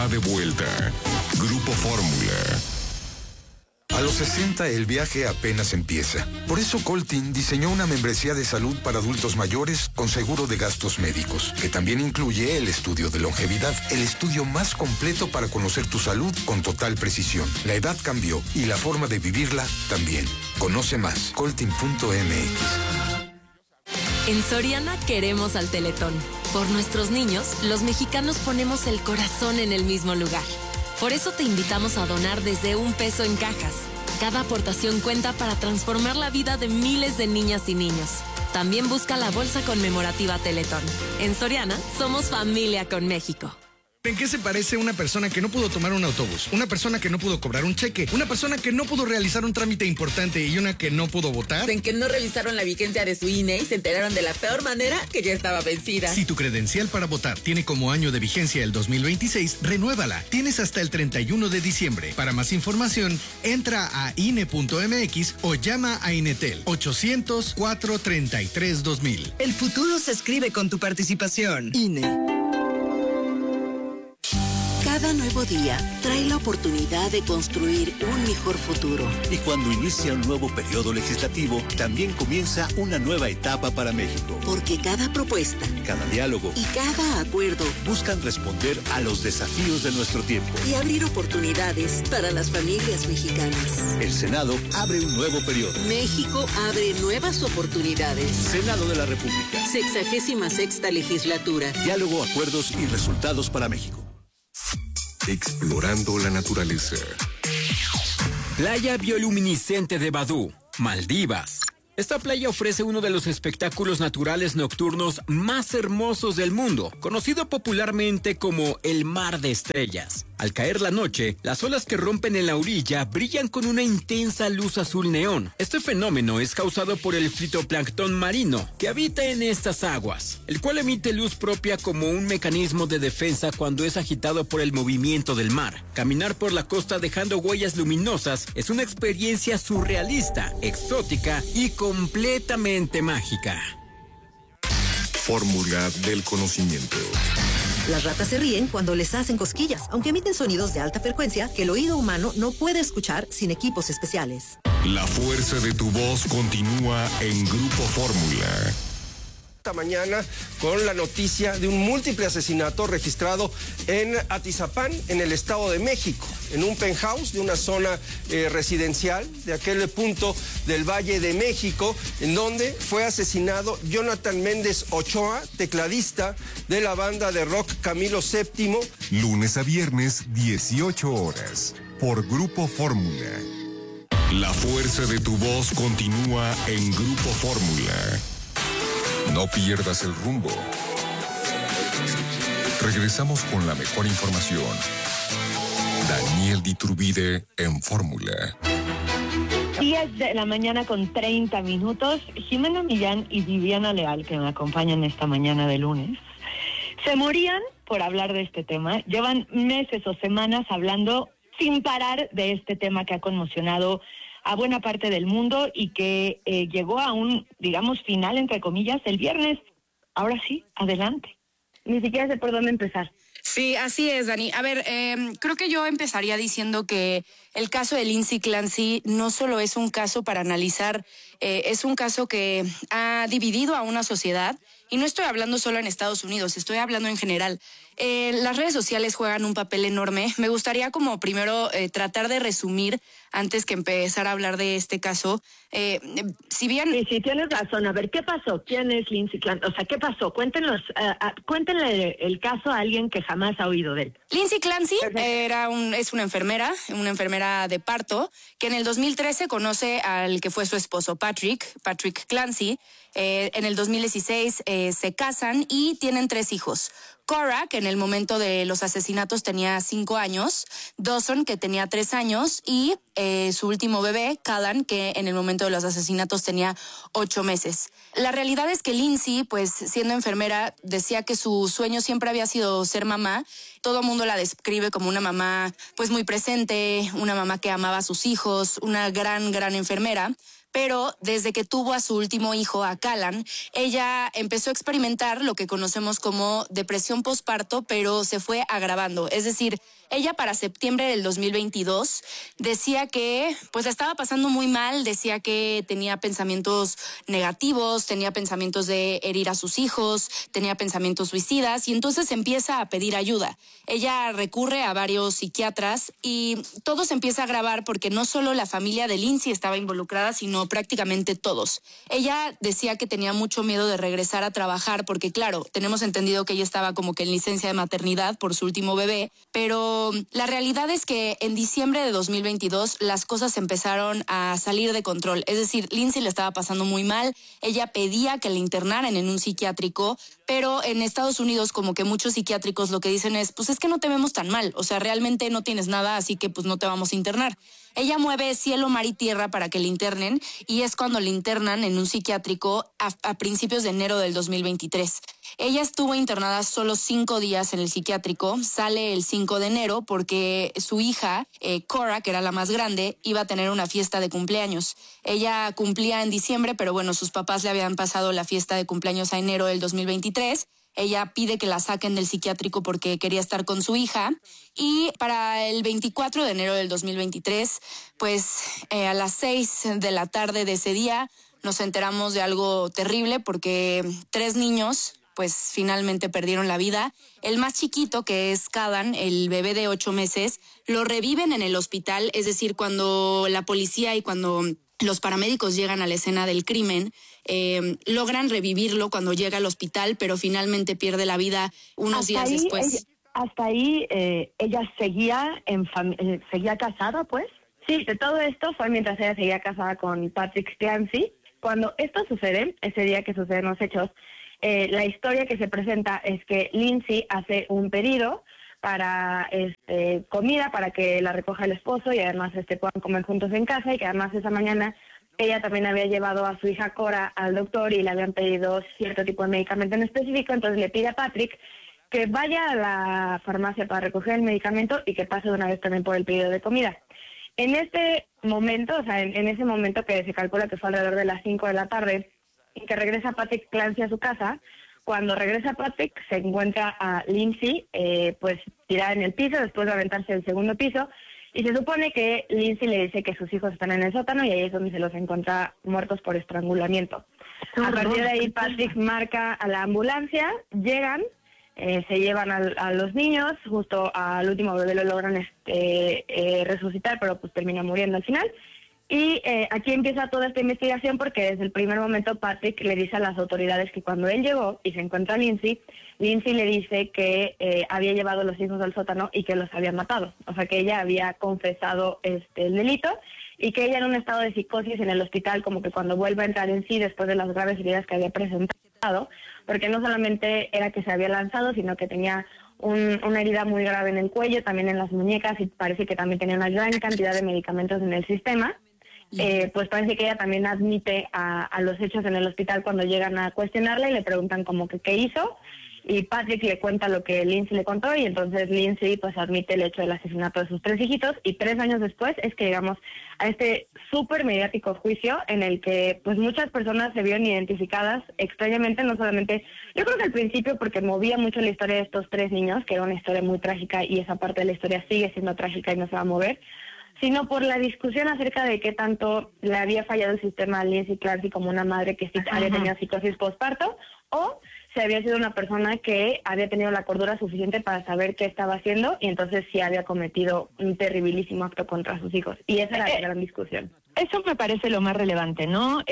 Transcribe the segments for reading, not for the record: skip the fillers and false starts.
De vuelta. Grupo Fórmula. A los 60 el viaje apenas empieza. Por eso Coltin diseñó una membresía de salud para adultos mayores con seguro de gastos médicos, que también incluye el estudio de longevidad, el estudio más completo para conocer tu salud con total precisión. La edad cambió y la forma de vivirla también. Conoce más, coltin.mx. En Soriana queremos al Teletón. Por nuestros niños, los mexicanos ponemos el corazón en el mismo lugar. Por eso te invitamos a donar desde $1 en cajas. Cada aportación cuenta para transformar la vida de miles de niñas y niños. También busca la bolsa conmemorativa Teletón. En Soriana, somos familia con México. ¿En qué se parece una persona que no pudo tomar un autobús? Una persona que no pudo cobrar un cheque, una persona que no pudo realizar un trámite importante y una que no pudo votar. En que no revisaron la vigencia de su INE y se enteraron de la peor manera que ya estaba vencida. Si tu credencial para votar tiene como año de vigencia el 2026, renuévala. Tienes hasta el 31 de diciembre. Para más información, entra a INE.mx o llama a Inetel 800-433-2000. El futuro se escribe con tu participación. INE. Cada nuevo día trae la oportunidad de construir un mejor futuro. Y cuando inicia un nuevo periodo legislativo, también comienza una nueva etapa para México. Porque cada propuesta, cada diálogo y cada acuerdo buscan responder a los desafíos de nuestro tiempo y abrir oportunidades para las familias mexicanas. El Senado abre un nuevo periodo. México abre nuevas oportunidades. Senado de la República. 66ª legislatura. Diálogo, acuerdos y resultados para México. Explorando la naturaleza. Playa bioluminiscente de Badú, Maldivas. Esta playa ofrece uno de los espectáculos naturales nocturnos más hermosos del mundo, conocido popularmente como el Mar de Estrellas. Al caer la noche, las olas que rompen en la orilla brillan con una intensa luz azul neón. Este fenómeno es causado por el fitoplancton marino, que habita en estas aguas, el cual emite luz propia como un mecanismo de defensa cuando es agitado por el movimiento del mar. Caminar por la costa dejando huellas luminosas es una experiencia surrealista, exótica y completamente mágica. Fórmula del conocimiento. Las ratas se ríen cuando les hacen cosquillas, aunque emiten sonidos de alta frecuencia que el oído humano no puede escuchar sin equipos especiales. La fuerza de tu voz continúa en Grupo Fórmula. Esta mañana con la noticia de un múltiple asesinato registrado en Atizapán, en el Estado de México, en un penthouse de una zona residencial de aquel punto del Valle de México, en donde fue asesinado Jonathan Méndez Ochoa, tecladista de la banda de rock Camilo VII. Lunes a viernes, 18 horas, por Grupo Fórmula. La fuerza de tu voz continúa en Grupo Fórmula. No pierdas el rumbo. Regresamos con la mejor información. Daniel Diturbide en Fórmula. 10 de la mañana con 30 minutos. Jimena Millán y Viviana Leal, que me acompañan esta mañana de lunes, se morían por hablar de este tema. Llevan meses o semanas hablando sin parar de este tema que ha conmocionado a buena parte del mundo y que llegó a un, digamos, final, entre comillas, el viernes. Ahora sí, adelante. Ni siquiera sé por dónde empezar. Sí, así es, Dani. A ver, creo que yo empezaría diciendo que el caso de Lindsay Clancy no solo es un caso para analizar, es un caso que ha dividido a una sociedad. Y no estoy hablando solo en Estados Unidos, estoy hablando en general. Las redes sociales juegan un papel enorme. Me gustaría como primero tratar de resumir antes que empezar a hablar de este caso. Si bien... Sí, tienes razón. A ver, ¿qué pasó? ¿Quién es Lindsay Clancy? O sea, ¿qué pasó? Cuéntenos, cuéntenle el caso a alguien que jamás ha oído de él. Lindsay Clancy es una enfermera de parto, que en el 2013 conoce al que fue su esposo, Patrick Clancy. En el 2016 se casan y tienen 3 hijos. Cora, que en el momento de los asesinatos tenía 5 años, Dawson, que tenía 3 años, y su último bebé, Callan, que en el momento de los asesinatos tenía 8 meses. La realidad es que Lindsay, pues siendo enfermera, decía que su sueño siempre había sido ser mamá. Todo el mundo la describe como una mamá pues muy presente, una mamá que amaba a sus hijos, una gran enfermera. pero desde que tuvo a su último hijo, a Callan, ella empezó a experimentar lo que conocemos como depresión posparto, pero se fue agravando. Es decir, ella para septiembre del 2022 decía que pues la estaba pasando muy mal, decía que tenía pensamientos negativos, tenía pensamientos de herir a sus hijos, tenía pensamientos suicidas y entonces empieza a pedir ayuda. Ella recurre a varios psiquiatras y todo se empieza a agravar porque no solo la familia de Lindsay estaba involucrada, sino prácticamente todos. Ella decía que tenía mucho miedo de regresar a trabajar porque, claro, tenemos entendido que ella estaba como que en licencia de maternidad por su último bebé, pero la realidad es que en diciembre de 2022 las cosas empezaron a salir de control. Es decir, Lindsay le estaba pasando muy mal, ella pedía que la internaran en un psiquiátrico, pero en Estados Unidos como que muchos psiquiátricos lo que dicen es, pues es que no te vemos tan mal, o sea, realmente no tienes nada, así que pues no te vamos a internar. Ella mueve cielo, mar y tierra para que le internen y es cuando le internan en un psiquiátrico a principios de enero del 2023. Ella estuvo internada solo 5 días en el psiquiátrico, sale el 5 de enero porque su hija, Cora, que era la más grande, iba a tener una fiesta de cumpleaños. Ella cumplía en diciembre, pero bueno, sus papás le habían pasado la fiesta de cumpleaños a enero del 2023. Ella pide que la saquen del psiquiátrico porque quería estar con su hija y para el 24 de enero del 2023, pues a las 6 de la tarde de ese día nos enteramos de algo terrible porque 3 niños pues finalmente perdieron la vida. El más chiquito, que es Callan, el bebé de 8 meses, lo reviven en el hospital, es decir, cuando la policía y cuando los paramédicos llegan a la escena del crimen, logran revivirlo cuando llega al hospital, pero finalmente pierde la vida unos días después. Hasta ahí ella seguía seguía casada, pues. Sí, de todo esto fue mientras ella seguía casada con Patrick Clancy. Cuando esto sucede, ese día que suceden los hechos, la historia que se presenta es que Lindsay hace un pedido para comida para que la recoja el esposo y además puedan comer juntos en casa, y que además esa mañana ella también había llevado a su hija Cora al doctor y le habían pedido cierto tipo de medicamento en específico. Entonces le pide a Patrick que vaya a la farmacia para recoger el medicamento y que pase de una vez también por el pedido de comida. En este momento, o sea, en ese momento que se calcula que fue alrededor de las 5 de la tarde, en que regresa Patrick Clancy a su casa, cuando regresa Patrick se encuentra a Lindsay pues tirada en el piso después de aventarse del segundo piso, y se supone que Lindsay le dice que sus hijos están en el sótano y ahí es donde se los encuentra muertos por estrangulamiento. A partir de ahí Patrick marca a la ambulancia, llegan, se llevan a los niños, justo al último bebé lo logran resucitar, pero pues termina muriendo al final. Y aquí empieza toda esta investigación porque desde el primer momento Patrick le dice a las autoridades que cuando él llegó y se encuentra a Lindsay le dice que había llevado a los hijos al sótano y que los había matado. O sea, que ella había confesado el delito y que ella en un estado de psicosis en el hospital, como que cuando vuelve a entrar en sí después de las graves heridas que había presentado, porque no solamente era que se había lanzado, sino que tenía una herida muy grave en el cuello, también en las muñecas, y parece que también tenía una gran cantidad de medicamentos en el sistema. Pues parece que ella también admite a los hechos en el hospital cuando llegan a cuestionarla y le preguntan como que qué hizo, y Patrick le cuenta lo que Lindsay le contó, y entonces Lindsay pues admite el hecho del asesinato de sus 3 hijitos, y 3 años después es que llegamos a este súper mediático juicio en el que pues muchas personas se vieron identificadas extrañamente, no solamente, yo creo que al principio porque movía mucho la historia de estos 3 niños, que era una historia muy trágica y esa parte de la historia sigue siendo trágica y no se va a mover, sino por la discusión acerca de qué tanto le había fallado el sistema a Lindsay Clancy como una madre que sí había tenido psicosis postparto, o si había sido una persona que había tenido la cordura suficiente para saber qué estaba haciendo y entonces sí había cometido un terribilísimo acto contra sus hijos. Y esa era la gran discusión. Eso me parece lo más relevante, ¿no?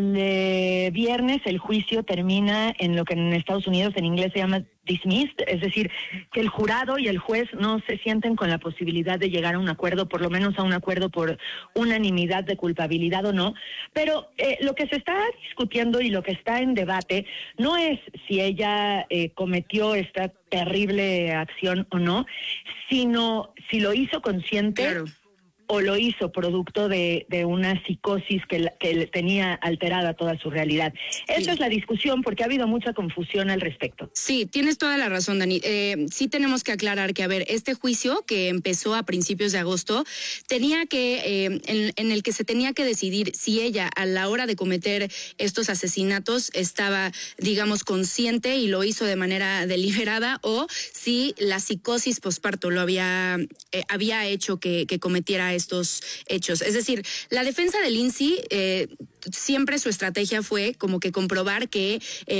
El viernes el juicio termina en lo que en Estados Unidos en inglés se llama dismissed, es decir, que el jurado y el juez no se sienten con la posibilidad de llegar a un acuerdo, por lo menos a un acuerdo por unanimidad de culpabilidad o no, pero lo que se está discutiendo y lo que está en debate no es si ella cometió esta terrible acción o no, sino si lo hizo consciente. Claro. o lo hizo producto de una psicosis que tenía alterada toda su realidad. Esa es la discusión, porque ha habido mucha confusión al respecto. Sí, tienes toda la razón, Dani. Sí tenemos que aclarar que, a ver, este juicio que empezó a principios de agosto tenía que, en el que se tenía que decidir si ella, a la hora de cometer estos asesinatos, estaba, digamos, consciente y lo hizo de manera deliberada, o si la psicosis posparto lo había hecho que cometiera estos hechos. Es decir, la defensa de Lindsay, siempre su estrategia fue como que comprobar que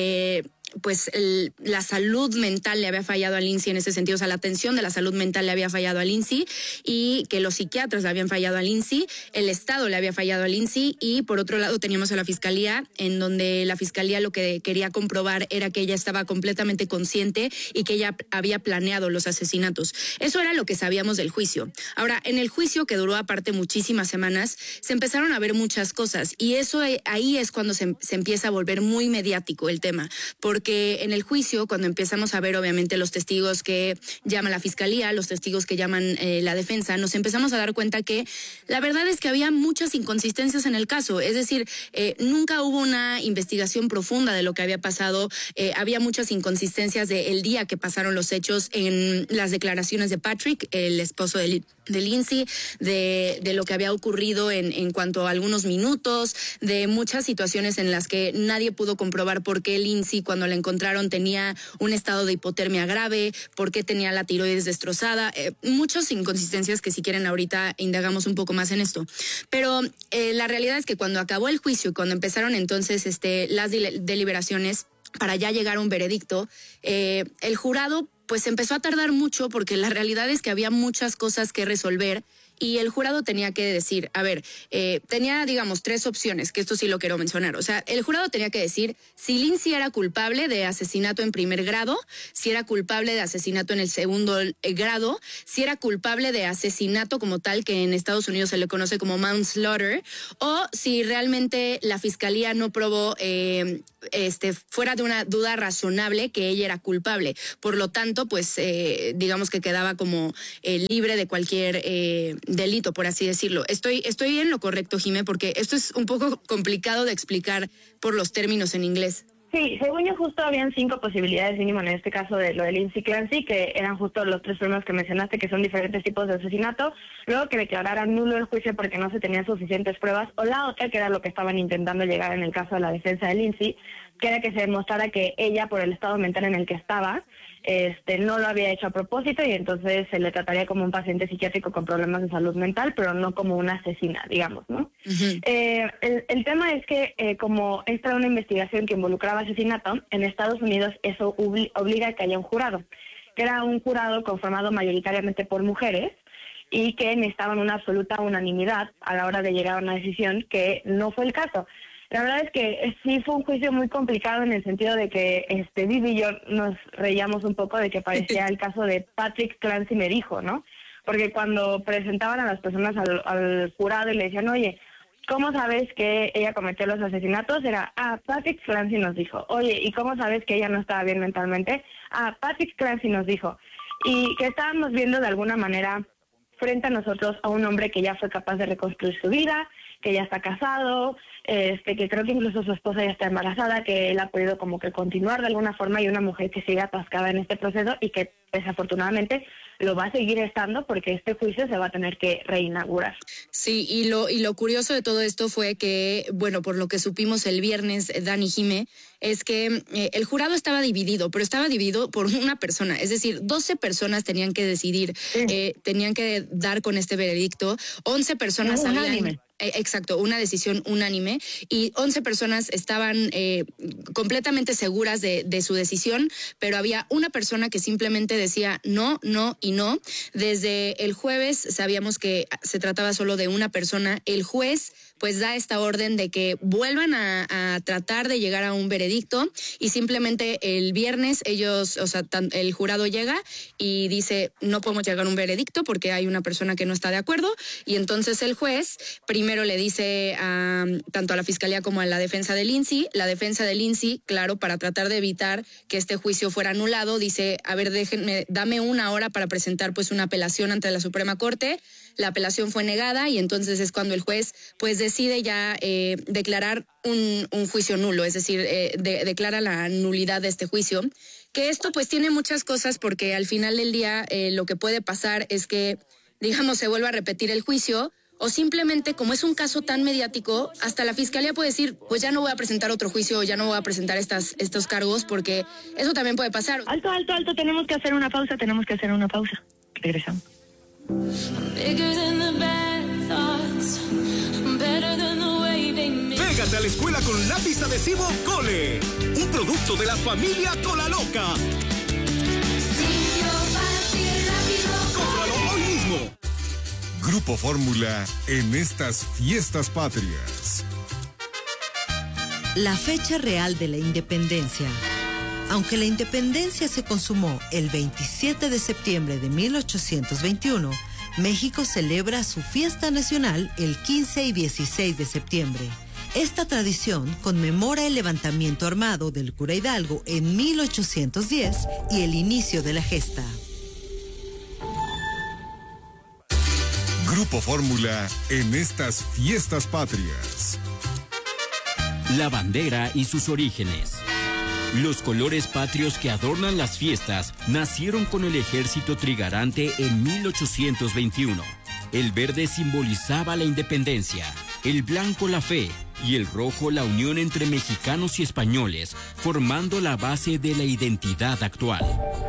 pues la salud mental le había fallado a Lindsay en ese sentido, o sea, la atención de la salud mental le había fallado a Lindsay, y que los psiquiatras le habían fallado a Lindsay, el Estado le había fallado a Lindsay, y por otro lado teníamos a la Fiscalía, en donde la Fiscalía lo que quería comprobar era que ella estaba completamente consciente y que ella había planeado los asesinatos. Eso era lo que sabíamos del juicio. Ahora, en el juicio, que duró aparte muchísimas semanas, se empezaron a ver muchas cosas, y eso ahí es cuando se empieza a volver muy mediático el tema, porque en el juicio, cuando empezamos a ver obviamente los testigos que llama la Fiscalía, los testigos que llaman la defensa, nos empezamos a dar cuenta que la verdad es que había muchas inconsistencias en el caso. Es decir, nunca hubo una investigación profunda de lo que había pasado. Había muchas inconsistencias del día que pasaron los hechos en las declaraciones de Patrick, el esposo de Lindsay, de lo que había ocurrido en cuanto a algunos minutos, de muchas situaciones en las que nadie pudo comprobar por qué Lindsay, cuando la encontraron, tenía un estado de hipotermia grave, por qué tenía la tiroides destrozada, muchas inconsistencias que, si quieren, ahorita indagamos un poco más en esto. Pero la realidad es que cuando acabó el juicio y cuando empezaron entonces las deliberaciones para ya llegar a un veredicto, el jurado pues empezó a tardar mucho, porque la realidad es que había muchas cosas que resolver, y el jurado tenía que decir, a ver, tenía, digamos, 3 opciones, que esto sí lo quiero mencionar. O sea, el jurado tenía que decir si Lindsay era culpable de asesinato en primer grado, si era culpable de asesinato en el segundo grado, si era culpable de asesinato como tal, que en Estados Unidos se le conoce como manslaughter, o si realmente la Fiscalía no probó fuera de una duda razonable que ella era culpable. Por lo tanto, pues digamos que quedaba como libre de cualquier delito, por así decirlo. Estoy en lo correcto, Jimé, porque esto es un poco complicado de explicar por los términos en inglés. Sí, según yo, justo habían 5 posibilidades mínimo en este caso de lo de Lindsay Clancy, que eran justo los 3 primeros que mencionaste, que son diferentes tipos de asesinato, luego que declararan nulo el juicio porque no se tenían suficientes pruebas, o la otra, que era lo que estaban intentando llegar en el caso de la defensa de Lindsay, que era que se demostrara que ella, por el estado mental en el que estaba, no lo había hecho a propósito, y entonces se le trataría como un paciente psiquiátrico con problemas de salud mental, pero no como una asesina, digamos, ¿no? Uh-huh. El tema es que como esta era una investigación que involucraba asesinato, en Estados Unidos eso obliga a que haya un jurado, que era un jurado conformado mayoritariamente por mujeres, y que necesitaban una absoluta unanimidad a la hora de llegar a una decisión, que no fue el caso. La verdad es que sí fue un juicio muy complicado, en el sentido de que Vivi y yo nos reíamos un poco de que parecía el caso de Patrick Clancy me dijo, ¿no? Porque cuando presentaban a las personas al jurado y le decían, oye, ¿cómo sabes que ella cometió los asesinatos? Era, Patrick Clancy nos dijo. Oye, ¿y cómo sabes que ella no estaba bien mentalmente? Patrick Clancy nos dijo. Y que estábamos viendo de alguna manera frente a nosotros a un hombre que ya fue capaz de reconstruir su vida, que ya está casado, que creo que incluso su esposa ya está embarazada, que él ha podido como que continuar de alguna forma, y una mujer que sigue atascada en este proceso y que desafortunadamente lo va a seguir estando, porque este juicio se va a tener que reinaugurar. Sí, y lo curioso de todo esto fue que, bueno, por lo que supimos el viernes, Dani, Jimé, es que el jurado estaba dividido, pero estaba dividido por una persona, es decir, 12 personas tenían que decidir, tenían que dar con este veredicto, 11 personas habían... Exacto, una decisión unánime, y 11 personas estaban completamente seguras de su decisión, pero había una persona que simplemente decía no, no y no. Desde el jueves sabíamos que se trataba solo de una persona. El juez pues da esta orden de que vuelvan a tratar de llegar a un veredicto, y simplemente el viernes el jurado llega y dice no podemos llegar a un veredicto porque hay una persona que no está de acuerdo, y entonces el juez primero primero le dice tanto a la fiscalía como a la defensa de Lindsay. La defensa de Lindsay, claro, para tratar de evitar que este juicio fuera anulado, dice, a ver, dame una hora para presentar pues una apelación ante la Suprema Corte. La apelación fue negada y entonces es cuando el juez pues decide ya declarar un juicio nulo, es decir, declara la nulidad de este juicio. Que esto pues tiene muchas cosas porque al final del día lo que puede pasar es que, digamos, se vuelva a repetir el juicio o simplemente como es un caso tan mediático, hasta la fiscalía puede decir, pues ya no voy a presentar otro juicio, ya no voy a presentar estos cargos porque eso también puede pasar. Alto, tenemos que hacer una pausa. Regresamos. Pégate a la escuela con lápiz adhesivo Cole, un producto de la familia Cola Loca. Cómpralo hoy mismo. Grupo Fórmula en estas fiestas patrias. La fecha real de la independencia. Aunque la independencia se consumó el 27 de septiembre de 1821, México celebra su fiesta nacional el 15 y 16 de septiembre. Esta tradición conmemora el levantamiento armado del cura Hidalgo en 1810 y el inicio de la gesta. Grupo Fórmula en estas fiestas patrias. La bandera y sus orígenes. Los colores patrios que adornan las fiestas nacieron con el ejército trigarante en 1821. El verde simbolizaba la independencia, el blanco la fe y el rojo la unión entre mexicanos y españoles, formando la base de la identidad actual.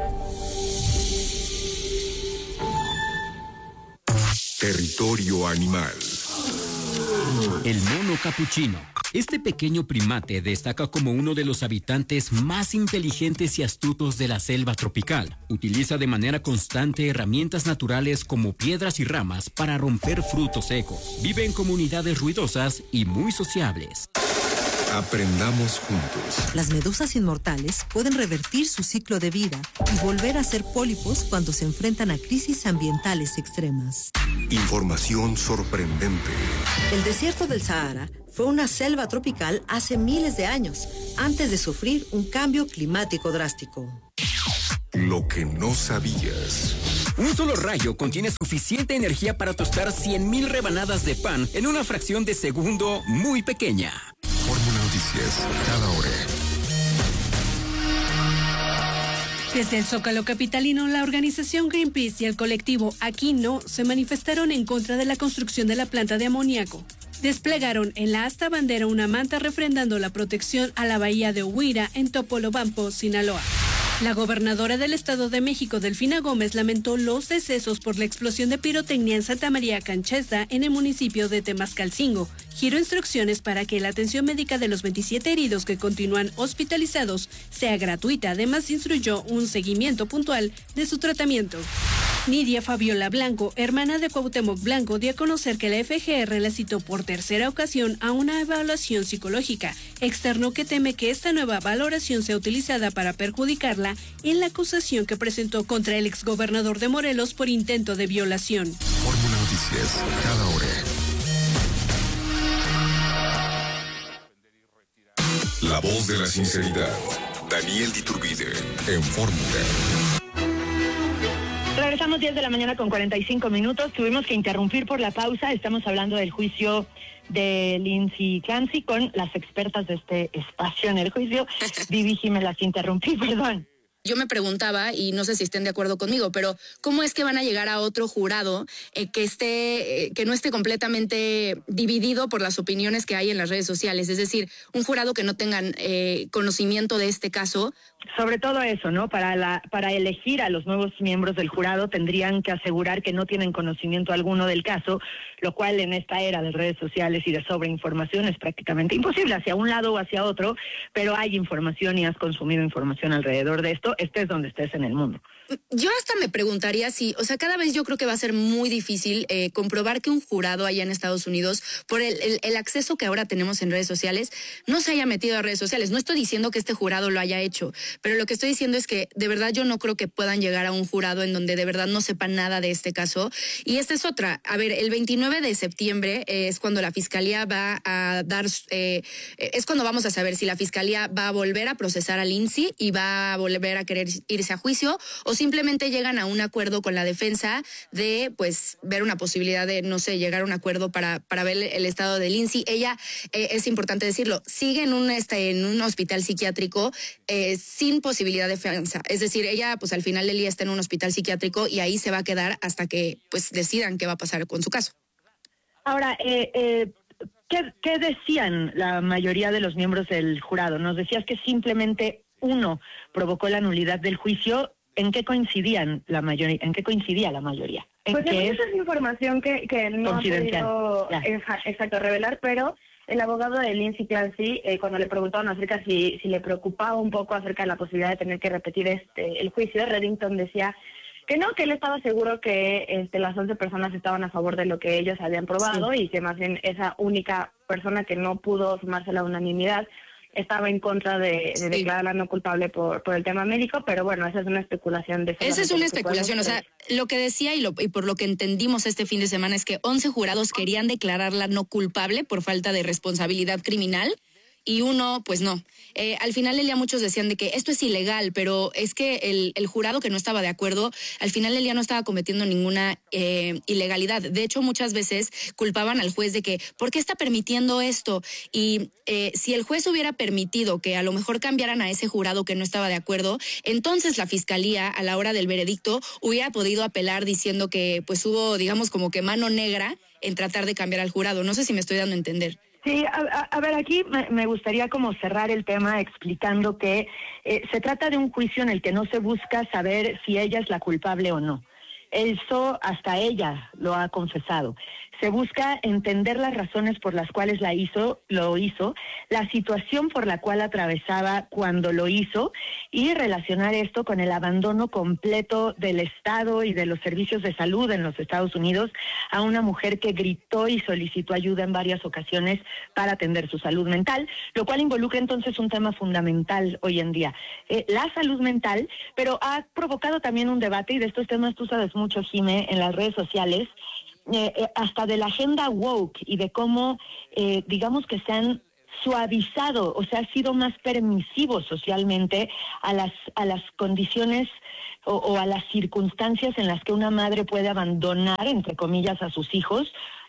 Territorio animal. El mono capuchino. Este pequeño primate destaca como uno de los habitantes más inteligentes y astutos de la selva tropical. Utiliza de manera constante herramientas naturales como piedras y ramas para romper frutos secos. Vive en comunidades ruidosas y muy sociables. Aprendamos juntos. Las medusas inmortales pueden revertir su ciclo de vida y volver a ser pólipos cuando se enfrentan a crisis ambientales extremas. Información sorprendente. El desierto del Sahara fue una selva tropical hace miles de años, antes de sufrir un cambio climático drástico. Lo que no sabías. Un solo rayo contiene suficiente energía para tostar 100,000 rebanadas de pan en una fracción de segundo muy pequeña. Fórmula Noticias, cada hora. Desde el Zócalo capitalino, la organización Greenpeace y el colectivo Aquí No se manifestaron en contra de la construcción de la planta de amoníaco. Desplegaron en la asta bandera una manta refrendando la protección a la bahía de Huira en Topolobampo, Sinaloa. La gobernadora del Estado de México, Delfina Gómez, lamentó los decesos por la explosión de pirotecnia en Santa María Canchesta, en el municipio de Temascalcingo. Giró instrucciones para que la atención médica de los 27 heridos que continúan hospitalizados sea gratuita. Además, instruyó un seguimiento puntual de su tratamiento. Nidia Fabiola Blanco, hermana de Cuauhtémoc Blanco, dio a conocer que la FGR la citó por tercera ocasión a una evaluación psicológica. Externó que teme que esta nueva valoración sea utilizada para perjudicarla en la acusación que presentó contra el exgobernador de Morelos por intento de violación. Fórmula Noticias, cada hora. La voz de la sinceridad. Daniel Diturbide, en Fórmula. Regresamos 10 de la mañana con 45 minutos. Tuvimos que interrumpir por la pausa. Estamos hablando del juicio de Lindsay Clancy con las expertas de este espacio en el juicio. Vivi, me las interrumpí, perdón. Yo me preguntaba, y no sé si estén de acuerdo conmigo, pero ¿cómo es que van a llegar a otro jurado que no esté completamente dividido por las opiniones que hay en las redes sociales? Es decir, un jurado que no tengan conocimiento de este caso. Sobre todo eso, ¿no? Para elegir a los nuevos miembros del jurado tendrían que asegurar que no tienen conocimiento alguno del caso, lo cual en esta era de redes sociales y de sobreinformación es prácticamente imposible, hacia un lado o hacia otro, pero hay información y has consumido información alrededor de esto, estés donde estés en el mundo. Yo hasta me preguntaría si, o sea, cada vez yo creo que va a ser muy difícil comprobar que un jurado allá en Estados Unidos, por el acceso que ahora tenemos en redes sociales, no se haya metido a redes sociales. No estoy diciendo que este jurado lo haya hecho, pero lo que estoy diciendo es que de verdad yo no creo que puedan llegar a un jurado en donde de verdad no sepan nada de este caso. Y esta es otra. A ver, el 29 de septiembre es cuando la Fiscalía va a dar, es cuando vamos a saber si la Fiscalía va a volver a procesar a Lindsay y va a volver a querer irse a juicio, o simplemente llegan a un acuerdo con la defensa de, pues, ver una posibilidad de, no sé, llegar a un acuerdo para ver el estado de Lindsay. Ella, es importante decirlo, sigue en un hospital psiquiátrico sin posibilidad de fianza. Es decir, ella, pues, al final del día está en un hospital psiquiátrico y ahí se va a quedar hasta que, pues, decidan qué va a pasar con su caso. Ahora, ¿qué decían la mayoría de los miembros del jurado? Nos decías que simplemente uno provocó la nulidad del juicio. ¿En qué coincidían la mayoría? ¿En qué coincidía la mayoría? Pues esa es información que no ha podido exacto revelar, pero el abogado de Lindsay Clancy, cuando le preguntaron acerca si le preocupaba un poco acerca de la posibilidad de tener que repetir el juicio, Reddington decía que no, que él estaba seguro que las 11 personas estaban a favor de lo que ellos habían probado, y que más bien esa única persona que no pudo sumarse a la unanimidad estaba en contra de declararla no culpable por el tema médico, pero bueno, esa es una especulación. Esa es una especulación, o sea, lo que decía y por lo que entendimos este fin de semana es que 11 jurados querían declararla no culpable por falta de responsabilidad criminal, y uno, pues no. Al final del día muchos decían de que esto es ilegal, pero es que el jurado que no estaba de acuerdo, al final del día no estaba cometiendo ninguna ilegalidad. De hecho, muchas veces culpaban al juez de que, ¿por qué está permitiendo esto? Y si el juez hubiera permitido que a lo mejor cambiaran a ese jurado que no estaba de acuerdo, entonces la fiscalía, a la hora del veredicto, hubiera podido apelar diciendo que pues hubo, digamos, como que mano negra en tratar de cambiar al jurado. No sé si me estoy dando a entender. Sí, a ver, aquí me gustaría como cerrar el tema explicando que se trata de un juicio en el que no se busca saber si ella es la culpable o no. Eso hasta ella lo ha confesado. Se busca entender las razones por las cuales lo hizo, la situación por la cual atravesaba cuando lo hizo, y relacionar esto con el abandono completo del Estado y de los servicios de salud en los Estados Unidos a una mujer que gritó y solicitó ayuda en varias ocasiones para atender su salud mental, lo cual involucra entonces un tema fundamental hoy en día, la salud mental, pero ha provocado también un debate, y de estos temas tú sabes mucho, Jimé, en las redes sociales, hasta de la agenda woke y de cómo, digamos que se han suavizado, o sea, ha sido más permisivo socialmente a las condiciones o a las circunstancias en las que una madre puede abandonar, entre comillas, a sus hijos.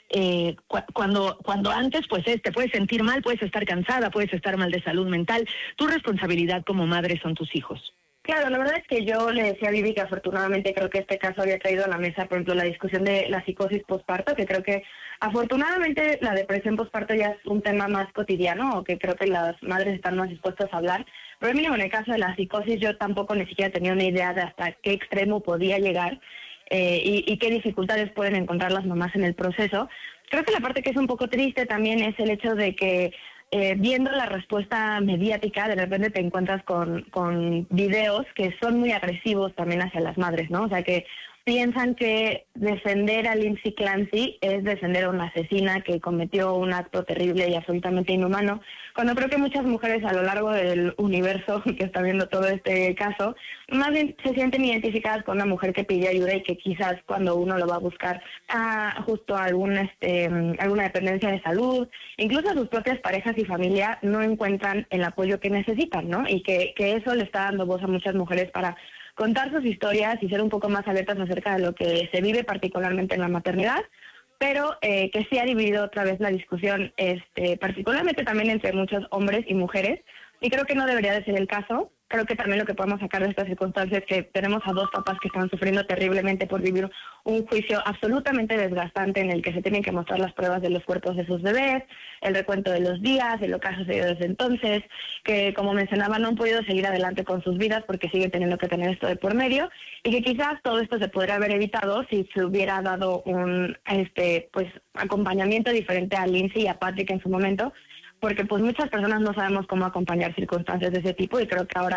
Cuando antes, pues te puedes sentir mal, puedes estar cansada, puedes estar mal de salud mental. Tu responsabilidad como madre son tus hijos. Claro, la verdad es que yo le decía a Vivi que afortunadamente creo que este caso había traído a la mesa, por ejemplo, la discusión de la psicosis posparto, que creo que afortunadamente la depresión posparto ya es un tema más cotidiano, o que creo que las madres están más dispuestas a hablar. Pero mínimo en el caso de la psicosis yo tampoco ni siquiera tenía una idea de hasta qué extremo podía llegar y qué dificultades pueden encontrar las mamás en el proceso. Creo que la parte que es un poco triste también es el hecho de que viendo la respuesta mediática, de repente te encuentras con videos que son muy agresivos también hacia las madres, ¿no? O sea, que piensan que defender a Lindsay Clancy es defender a una asesina que cometió un acto terrible y absolutamente inhumano, cuando creo que muchas mujeres a lo largo del universo que está viendo todo este caso, más bien se sienten identificadas con una mujer que pide ayuda y que quizás cuando uno lo va a buscar a justo alguna dependencia de salud, incluso a sus propias parejas y familia, no encuentran el apoyo que necesitan, ¿no? Y que eso le está dando voz a muchas mujeres para contar sus historias y ser un poco más alertas acerca de lo que se vive particularmente en la maternidad, pero que sí ha dividido otra vez la discusión, particularmente también entre muchos hombres y mujeres, y creo que no debería de ser el caso. Creo que también lo que podemos sacar de estas circunstancias es que tenemos a dos papás que están sufriendo terriblemente por vivir un juicio absolutamente desgastante en el que se tienen que mostrar las pruebas de los cuerpos de sus bebés, el recuento de los días, de lo que ha sucedido desde entonces, que como mencionaba no han podido seguir adelante con sus vidas porque siguen teniendo que tener esto de por medio, y que quizás todo esto se podría haber evitado si se hubiera dado un acompañamiento diferente a Lindsay y a Patrick en su momento, porque pues muchas personas no sabemos cómo acompañar circunstancias de ese tipo, y creo que ahora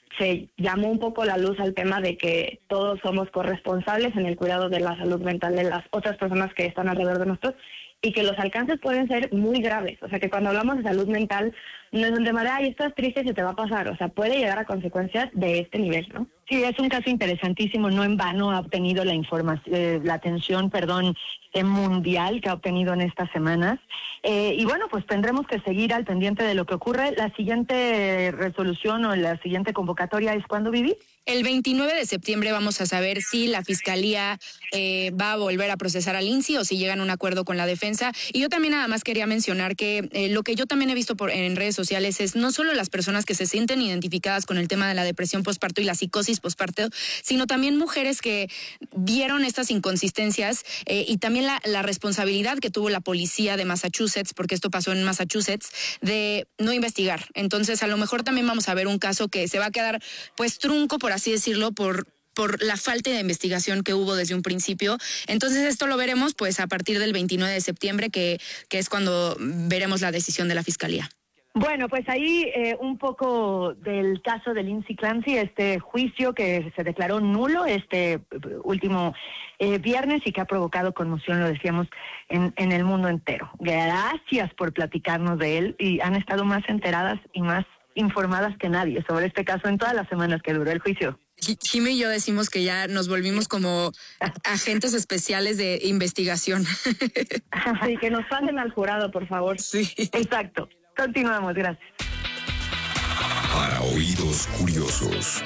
se llamó un poco la luz al tema de que todos somos corresponsables en el cuidado de la salud mental de las otras personas que están alrededor de nosotros y que los alcances pueden ser muy graves. O sea, que cuando hablamos de salud mental no es un tema de, ay, estás triste y se te va a pasar. O sea, puede llegar a consecuencias de este nivel, ¿no? Sí, es un caso interesantísimo. No en vano ha obtenido la información, la atención, mundial que ha obtenido en estas semanas. Y bueno, pues tendremos que seguir al pendiente de lo que ocurre. La siguiente resolución o la siguiente convocatoria es ¿cuándo, Vivi? El 29 de septiembre vamos a saber si la Fiscalía va a volver a procesar al INSI o si llegan a un acuerdo con la defensa. Y yo también nada más quería mencionar que lo que yo también he visto en redes sociales es no solo las personas que se sienten identificadas con el tema de la depresión posparto y la psicosis posparto, sino también mujeres que vieron estas inconsistencias y también la responsabilidad que tuvo la policía de Massachusetts, porque esto pasó en Massachusetts, de no investigar. Entonces, a lo mejor también vamos a ver un caso que se va a quedar pues trunco, por así decirlo, por la falta de investigación que hubo desde un principio. Entonces esto lo veremos pues a partir del 29 de septiembre, que es cuando veremos la decisión de la Fiscalía. Bueno, pues ahí un poco del caso de Lindsay Clancy, este juicio que se declaró nulo este último viernes y que ha provocado conmoción, lo decíamos, en el mundo entero. Gracias por platicarnos de él y han estado más enteradas y más informadas que nadie sobre este caso en todas las semanas que duró el juicio. Jimmy y yo decimos que ya nos volvimos como agentes especiales de investigación. Sí, que nos pasen al jurado, por favor. Sí. Exacto. Continuamos, gracias. Para oídos curiosos.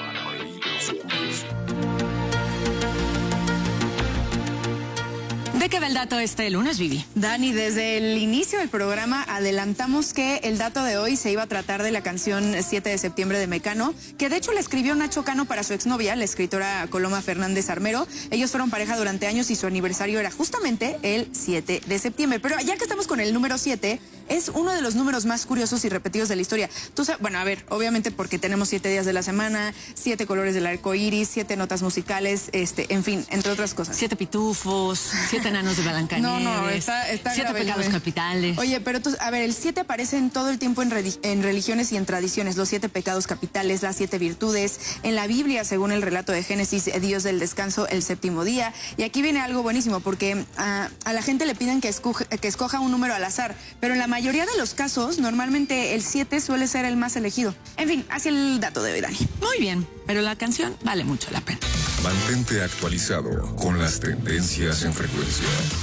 ¿De qué va el dato este lunes, Vivi? Dani, desde el inicio del programa adelantamos que el dato de hoy se iba a tratar de la canción 7 de septiembre de Mecano, que de hecho le escribió Nacho Cano para su exnovia, la escritora Coloma Fernández Armero. Ellos fueron pareja durante años y su aniversario era justamente el 7 de septiembre. Pero ya que estamos con el número 7, es uno de los números más curiosos y repetidos de la historia. Tú sabes, bueno, a ver, obviamente porque tenemos 7 días de la semana, 7 colores del arco iris, 7 notas musicales, en fin, entre otras cosas. 7 pitufos, 7 enanos de Blancanieves. No, está 7 pecados capitales. Oye, pero tú, a ver, el 7 aparece en todo el tiempo en religiones y en tradiciones. Los 7 pecados capitales, las 7 virtudes. En la Biblia, según el relato de Génesis, Dios del descanso, el séptimo día. Y aquí viene algo buenísimo, porque a la gente le piden que escoja un número al azar, pero en la mayoría de los casos, normalmente el 7 suele ser el más elegido. En fin, así el dato de hoy, Dani. Muy bien, pero la canción vale mucho la pena. Mantente actualizado con las tendencias en frecuencia.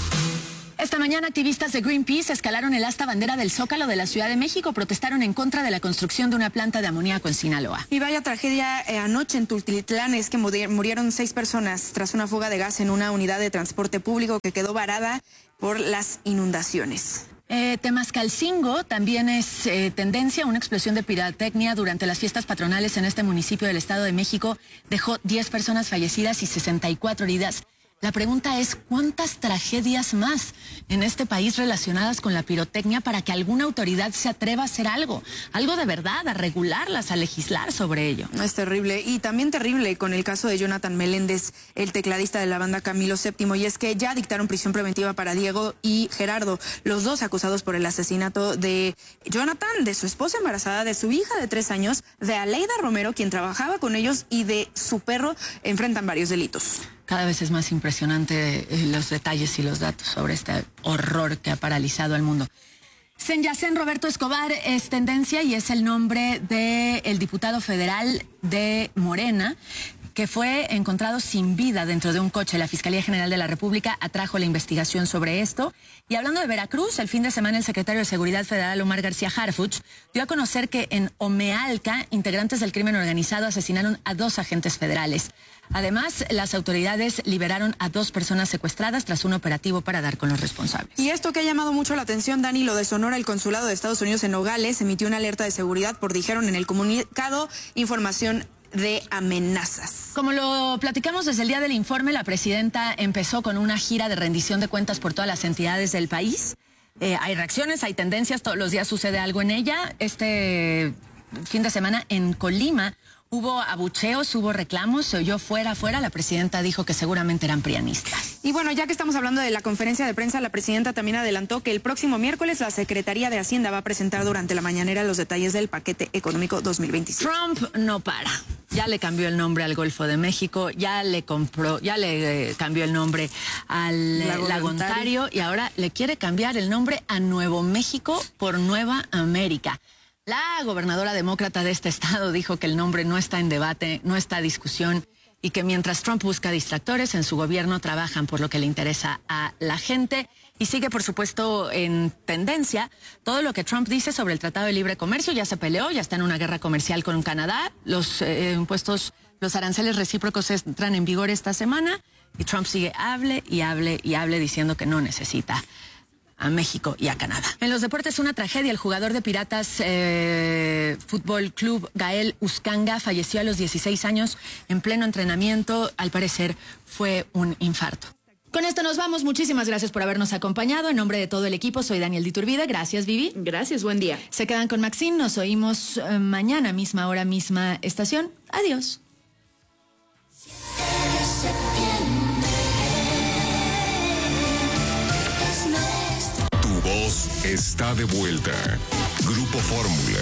Esta mañana activistas de Greenpeace escalaron el asta bandera del Zócalo de la Ciudad de México, protestaron en contra de la construcción de una planta de amoníaco en Sinaloa. Y vaya tragedia anoche en Tultitlán, es que murieron 6 personas tras una fuga de gas en una unidad de transporte público que quedó varada por las inundaciones. Temascalcingo también es tendencia. Una explosión de pirotecnia durante las fiestas patronales en este municipio del Estado de México dejó 10 personas fallecidas y 64 heridas. La pregunta es, ¿cuántas tragedias más en este país relacionadas con la pirotecnia para que alguna autoridad se atreva a hacer algo de verdad, a regularlas, a legislar sobre ello? Es terrible, y también terrible con el caso de Jonathan Meléndez, el tecladista de la banda Camilo VII, y es que ya dictaron prisión preventiva para Diego y Gerardo, los dos acusados por el asesinato de Jonathan, de su esposa embarazada, de su hija de 3 años, de Aleida Romero, quien trabajaba con ellos, y de su perro. Enfrentan varios delitos. Cada vez es más impresionante los detalles y los datos sobre este horror que ha paralizado al mundo. Senyacén Roberto Escobar es tendencia y es el nombre del diputado federal de Morena, que fue encontrado sin vida dentro de un coche. La Fiscalía General de la República atrajo la investigación sobre esto. Y hablando de Veracruz, el fin de semana el secretario de Seguridad Federal, Omar García Harfuch, dio a conocer que en Omealca, integrantes del crimen organizado asesinaron a 2 agentes federales. Además, las autoridades liberaron a 2 personas secuestradas tras un operativo para dar con los responsables. Y esto que ha llamado mucho la atención, Dani, lo de Sonora, el consulado de Estados Unidos en Nogales emitió una alerta de seguridad por, dijeron en el comunicado, información de amenazas. Como lo platicamos desde el día del informe, la presidenta empezó con una gira de rendición de cuentas por todas las entidades del país. Hay reacciones, hay tendencias, todos los días sucede algo en ella. Este fin de semana en Colima hubo abucheos, hubo reclamos, se oyó fuera, la presidenta dijo que seguramente eran prianistas. Y bueno, ya que estamos hablando de la conferencia de prensa, la presidenta también adelantó que el próximo miércoles la Secretaría de Hacienda va a presentar durante la mañanera los detalles del paquete económico 2025. Trump no para. ya le cambió el nombre al Golfo de México, ya le cambió el nombre al Lago Ontario y ahora le quiere cambiar el nombre a Nuevo México por Nueva América. La gobernadora demócrata de este estado dijo que el nombre no está en debate, no está en discusión y que mientras Trump busca distractores, en su gobierno trabajan por lo que le interesa a la gente. Y sigue, por supuesto, en tendencia todo lo que Trump dice sobre el Tratado de Libre Comercio. Ya se peleó, ya está en una guerra comercial con Canadá. Los los aranceles recíprocos entran en vigor esta semana y Trump sigue hable diciendo que no necesita a México y a Canadá. En los deportes, una tragedia. El jugador de Piratas Fútbol Club, Gael Uzcanga, falleció a los 16 años en pleno entrenamiento. Al parecer fue un infarto. Con esto nos vamos. Muchísimas gracias por habernos acompañado. En nombre de todo el equipo, soy Daniel de Iturbide. Gracias, Vivi. Gracias, buen día. Se quedan con Maxine. Nos oímos mañana, misma hora, misma estación. Adiós. Tu voz está de vuelta. Grupo Fórmula.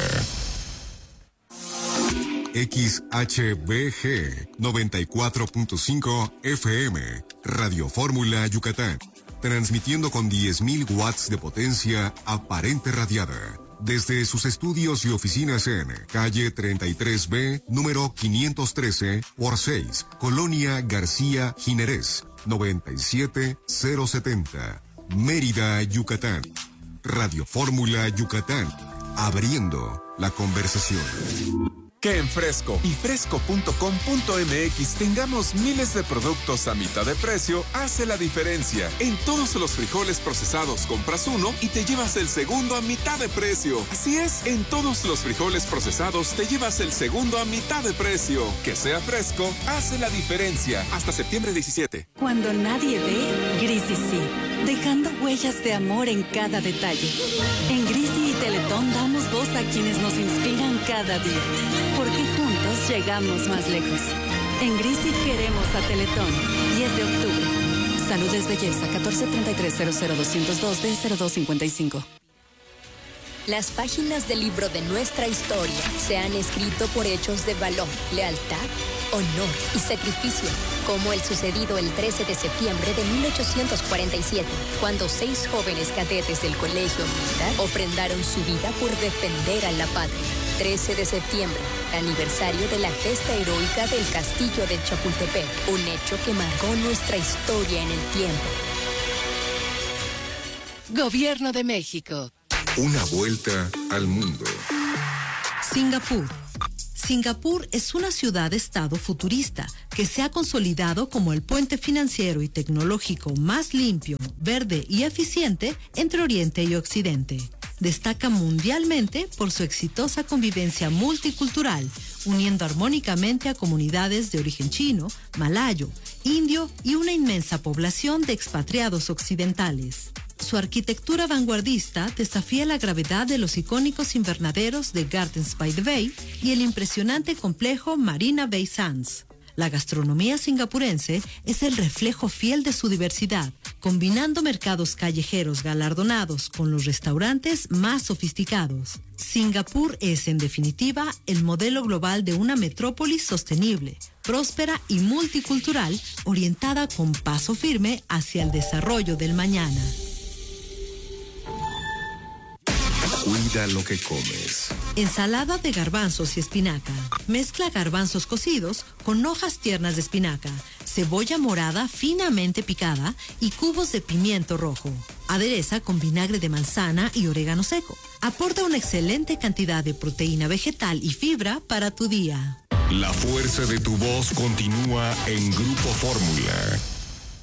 XHBG 94.5 FM, Radio Fórmula Yucatán, transmitiendo con 10.000 watts de potencia aparente radiada, desde sus estudios y oficinas en calle 33B, número 513 por 6, Colonia García Jiménez, 97070, Mérida, Yucatán. Radio Fórmula Yucatán, abriendo la conversación. Que en Fresco y fresco.com.mx tengamos miles de productos a mitad de precio hace la diferencia. En todos los frijoles procesados compras uno y te llevas el segundo a mitad de precio. Así es, en todos los frijoles procesados te llevas el segundo a mitad de precio. Que sea Fresco hace la diferencia. Hasta septiembre 17. Cuando nadie ve, Grisi sí, dejando huellas de amor en cada detalle. En Grisi y Teletón damos voz a quienes nos inspiran cada día. Porque juntos llegamos más lejos. En Grisi queremos a Teletón. 10 de octubre. Salud es belleza. 1433-00202-D0255. Las páginas del libro de nuestra historia se han escrito por hechos de valor, lealtad, honor y sacrificio, como el sucedido el 13 de septiembre de 1847, cuando 6 jóvenes cadetes del colegio militar ofrendaron su vida por defender a la patria. 13 de septiembre, aniversario de la gesta heroica del castillo de Chapultepec, un hecho que marcó nuestra historia en el tiempo. Gobierno de México. Una vuelta al mundo. Singapur. Singapur es una ciudad-estado futurista que se ha consolidado como el puente financiero y tecnológico más limpio, verde y eficiente entre Oriente y Occidente. Destaca mundialmente por su exitosa convivencia multicultural, uniendo armónicamente a comunidades de origen chino, malayo, indio y una inmensa población de expatriados occidentales. Su arquitectura vanguardista desafía la gravedad de los icónicos invernaderos de Gardens by the Bay y el impresionante complejo Marina Bay Sands. La gastronomía singapurense es el reflejo fiel de su diversidad, combinando mercados callejeros galardonados con los restaurantes más sofisticados. Singapur es, en definitiva, el modelo global de una metrópolis sostenible, próspera y multicultural, orientada con paso firme hacia el desarrollo del mañana. Cuida lo que comes. Ensalada de garbanzos y espinaca. Mezcla garbanzos cocidos con hojas tiernas de espinaca, cebolla morada finamente picada y cubos de pimiento rojo. Adereza con vinagre de manzana y orégano seco. Aporta una excelente cantidad de proteína vegetal y fibra para tu día. La fuerza de tu voz continúa en Grupo Fórmula.